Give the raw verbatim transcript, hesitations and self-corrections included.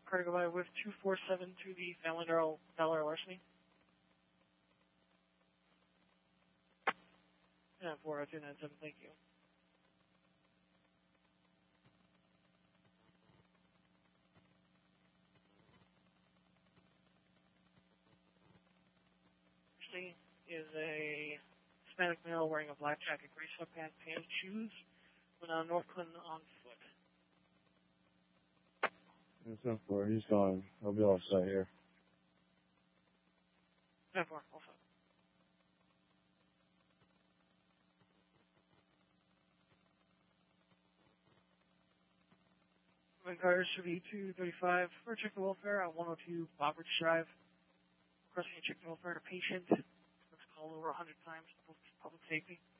Cargo by with two four seven to the Family Dollar, dollar Larceny. Yeah, four oh two nine seven, thank you. Next is a Hispanic male wearing a black jacket, gray sweatpants, tan shoes, went on North Clinton on foot. It's ten four, he's gone. I'll be all set here. ten four, all set. My cars should be two thirty-five for check the welfare on one oh two Bobridge Drive. Requesting a check the welfare to patient. Let's call over one hundred times to public safety.